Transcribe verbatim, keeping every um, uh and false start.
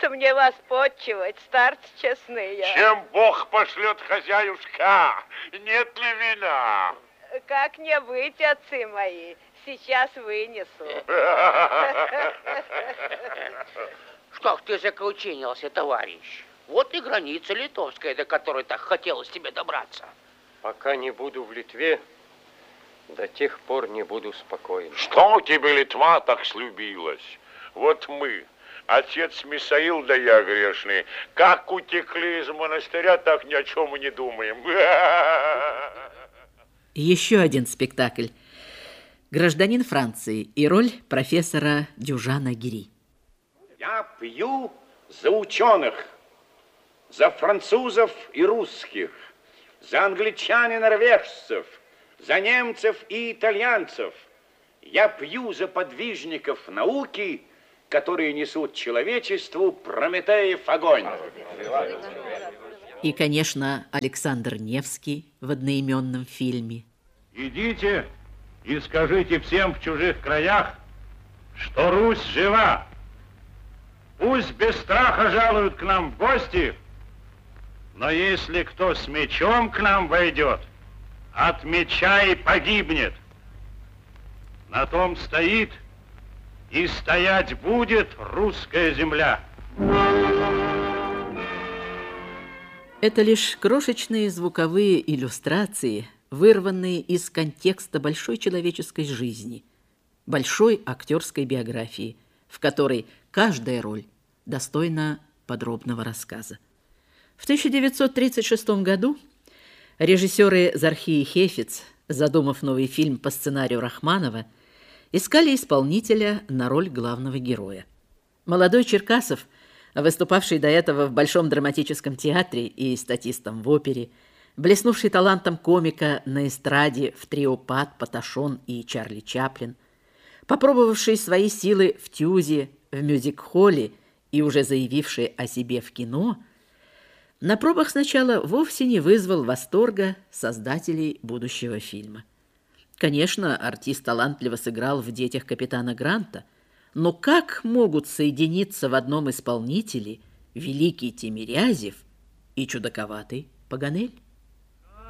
Придется мне вас подчивать, старцы честные. Чем Бог пошлет, хозяюшка? Нет ли вина? Как не быть, отцы мои, сейчас вынесу. Что ж ты закручинился, товарищ? Вот и граница литовская, до которой так хотелось тебе добраться. Пока не буду в Литве, до тех пор не буду спокоен. Что тебе Литва так слюбилась? Вот мы, отец Мисаил да я грешный, как утекли из монастыря, так ни о чем и не думаем. Еще один спектакль. Гражданин Франции и роль профессора Дюжана Гири. Я пью за ученых, за французов и русских, за англичан и норвежцев, за немцев и итальянцев. Я пью за подвижников науки, которые несут человечеству Прометеев огонь. И, конечно, Александр Невский в одноименном фильме. Идите и скажите всем в чужих краях, что Русь жива. Пусть без страха жалуют к нам в гости, но если кто с мечом к нам войдет, от меча и погибнет. На том стоит и стоять будет русская земля. Это лишь крошечные звуковые иллюстрации, вырванные из контекста большой человеческой жизни, большой актерской биографии, в которой каждая роль достойна подробного рассказа. В тысяча девятьсот тридцать шестом году режиссеры Зорхи и Хефиц, задумав новый фильм по сценарию Рахманова, искали исполнителя на роль главного героя. Молодой Черкасов, выступавший до этого в Большом драматическом театре и статистом в опере, блеснувший талантом комика на эстраде в трио Пат, Паташон и Чарли Чаплин, попробовавший свои силы в Тюзе, в мюзик-холле и уже заявивший о себе в кино, на пробах сначала вовсе не вызвал восторга создателей будущего фильма. Конечно, артист талантливо сыграл в «Детях капитана Гранта», но как могут соединиться в одном исполнителе великий Тимирязев и чудаковатый Паганель?